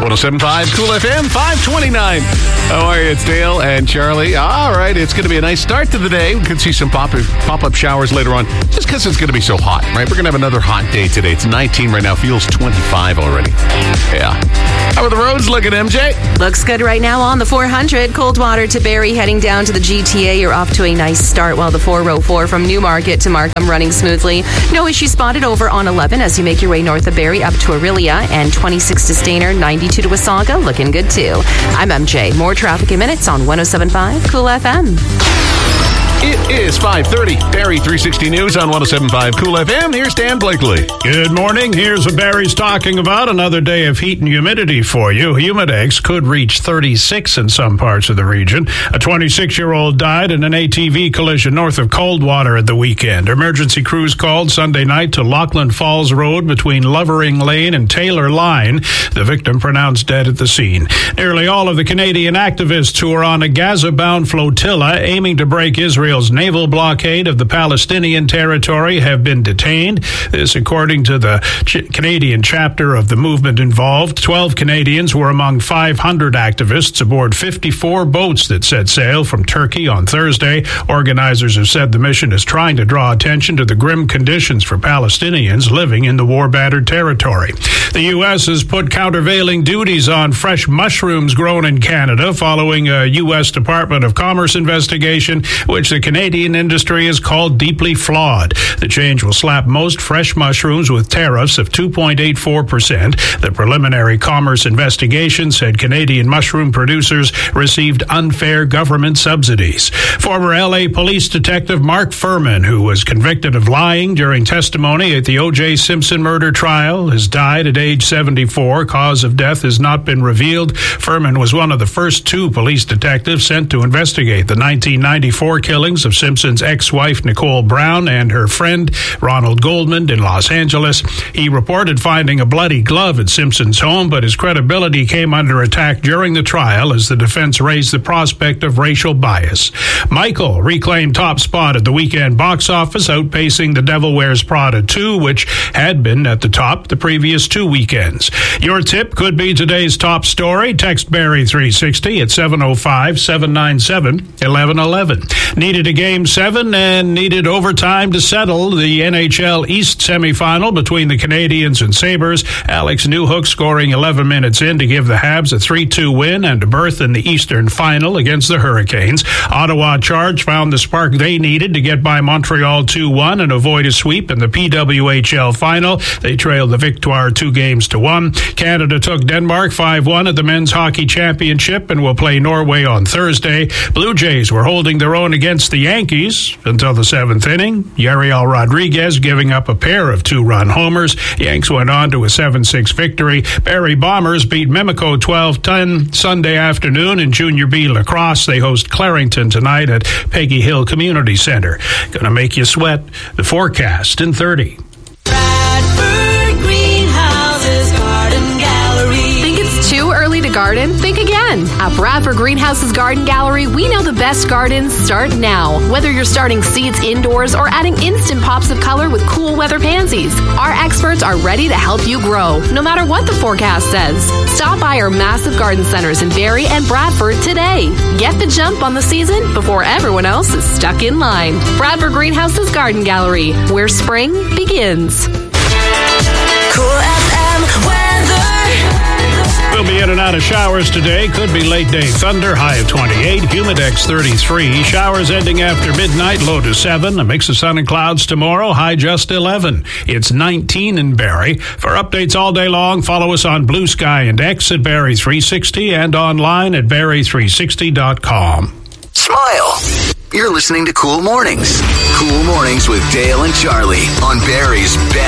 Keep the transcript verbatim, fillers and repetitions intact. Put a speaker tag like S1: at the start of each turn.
S1: one oh seven point five Cool F M, five twenty-nine. How are you? It's Dale and Charlie. All right, it's going to be a nice start to the day. We could see some pop- pop-up showers later on, just because it's going to be so hot, right? We're going to have another hot day today. It's nineteen right now. Feels twenty-five already. Yeah. How are the roads looking, M J?
S2: Looks good right now on the four hundred. Coldwater to Barrie, heading down to the G T A. You're off to a nice start, while the four oh four from Newmarket to Markham running smoothly. No issue spotted over on eleven as you make your way north of Barrie up to Aurelia, and twenty-six to Stayner, ninety-two to Wasaga, looking good too. I'm M J. More traffic in minutes on one oh seven point five Cool F M.
S1: It is five thirty. Barrie three sixty News on one oh seven point five Cool F M. Here's Dan Blakely.
S3: Good morning. Here's what Barrie's talking about. Another day of heat and humidity for you. Humidex could reach thirty-six in some parts of the region. A twenty-six-year-old died in an A T V collision north of Coldwater at the weekend. Emergency crews called Sunday night to Lachlan Falls Road between Lovering Lane and Taylor Line. The victim pronounced dead at the scene. Nearly all of the Canadian activists who are on a Gaza-bound flotilla aiming to break Israel's naval blockade of the Palestinian territory have been detained. This according to the Ch- Canadian chapter of the movement involved. Twelve Canadians were among five hundred activists aboard fifty-four boats that set sail from Turkey on Thursday. Organizers have said the mission is trying to draw attention to the grim conditions for Palestinians living in the war-battered territory. The U S has put countervailing duties on fresh mushrooms grown in Canada following a U S Department of Commerce investigation, which the Canadian industry is called deeply flawed. The change will slap most fresh mushrooms with tariffs of two point eight four percent. The preliminary commerce investigation said Canadian mushroom producers received unfair government subsidies. Former L A police detective Mark Furman, who was convicted of lying during testimony at the O J Simpson murder trial, has died at age seventy-four. Cause of death has not been revealed. Furman was one of the first two police detectives sent to investigate the nineteen ninety-four killings of Simpson's ex-wife Nicole Brown and her friend Ronald Goldman in Los Angeles. He reported finding a bloody glove at Simpson's home, but his credibility came under attack during the trial as the defense raised the prospect of racial bias. Michael reclaimed top spot at the weekend box office, outpacing The Devil Wears Prada two, which had been at the top the previous two weekends. Your tip could be today's top story. Text Barrie three sixty at seven oh five, seven nine seven, one one one one. Needed a game seven and needed overtime to settle the N H L East semifinal between the Canadiens and Sabres. Alex Newhook scoring eleven minutes in to give the Habs a three two win and a berth in the Eastern final against the Hurricanes. Ottawa Charge found the spark they needed to get by Montreal two one and avoid a sweep in the P W H L final. They trailed the Victoire two games to one. Canada took Denmark five one at the Men's Hockey Championship and will play Norway on Thursday. Blue Jays were holding their own against the Yankees until the seventh inning. Yariel Rodriguez giving up a pair of two-run homers. Yanks went on to a seven six victory. Barrie Bombers beat Mimico twelve ten Sunday afternoon in Junior B lacrosse. They host Clarington tonight at Peggy Hill Community Center. Gonna make you sweat. The forecast in thirty.
S4: Bradford Greenhouses Garden Gallery.
S2: Think it's too early to garden? Think again. At Bradford Greenhouses Garden Gallery, we know the best gardens start now. Whether you're starting seeds indoors or adding instant pops of color with cool weather pansies, our experts are ready to help you grow, no matter what the forecast says. Stop by our massive garden centers in Barrie and Bradford today. Get the jump on the season before everyone else is stuck in line. Bradford Greenhouses Garden Gallery, where spring begins.
S4: Cool F M weather.
S3: We'll be in and out of showers today. Could be late day thunder, high of twenty-eight. Humidex thirty-three. Showers ending after midnight, low to seven. A mix of sun and clouds tomorrow, high just eleven. It's nineteen in Barrie. For updates all day long, follow us on Blue Sky and X at Barrie three sixty and online at barrie three sixty dot com.
S5: Smile. You're listening to Cool Mornings. Cool Mornings with Dale and Charlie on Barrie's Best.